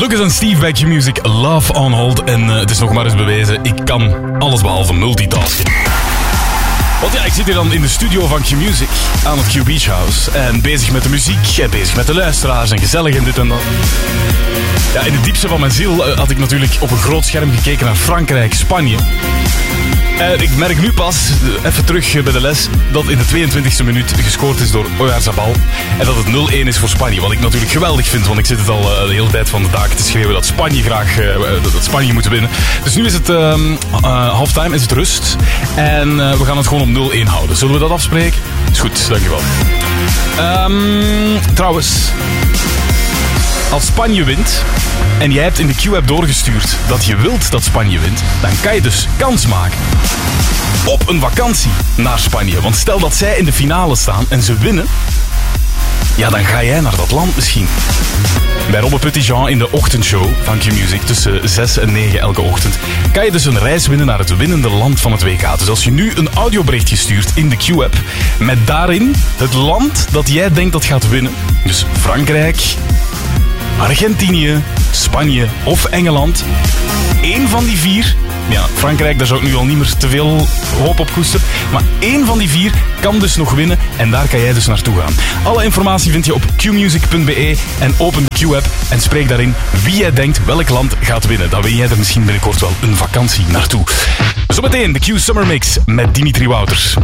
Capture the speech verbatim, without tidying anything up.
Lucas en Steve bij Q-Music, Love on Hold. En uh, het is nog maar eens bewezen, ik kan alles behalve multitasken. Want ja, ik zit hier dan in de studio van Q-Music aan het Q Beach House. En bezig met de muziek en bezig met de luisteraars en gezellig en dit en dat. Ja, in het diepste van mijn ziel uh, had ik natuurlijk op een groot scherm gekeken naar Frankrijk, Spanje. En ik merk nu pas, even terug bij de les, dat in de tweeëntwintigste minuut gescoord is door Oyarzabal. En dat het nul één is voor Spanje. Wat ik natuurlijk geweldig vind, want ik zit het al uh, de hele tijd van de daken te schreeuwen dat Spanje graag, uh, dat Spanje moet winnen. Dus nu is het uh, uh, halftime, is het rust. En uh, we gaan het gewoon op nul één houden. Zullen we dat afspreken? Is goed, dankjewel. Um, trouwens, als Spanje wint en jij hebt in de Q-app doorgestuurd dat je wilt dat Spanje wint, dan kan je dus kans maken op een vakantie naar Spanje. Want stel dat zij in de finale staan en ze winnen, ja, dan ga jij naar dat land misschien. Bij Robbe Petitjean in de ochtendshow van Q-Music tussen zes en negen elke ochtend kan je dus een reis winnen naar het winnende land van het W K. Dus als je nu een audioberichtje stuurt in de Q-app met daarin het land dat jij denkt dat gaat winnen, dus Frankrijk, Argentinië, Spanje of Engeland, één van die vier, ja, Frankrijk, daar zou ik nu al niet meer te veel hoop op koesteren, maar één van die vier kan dus nog winnen en daar kan jij dus naartoe gaan. Alle informatie vind je op q music punt b e en open de Q-app en spreek daarin wie jij denkt welk land gaat winnen. Dan win jij er misschien binnenkort wel een vakantie naartoe. Zometeen de Q Summer Mix met Dimitri Wouters.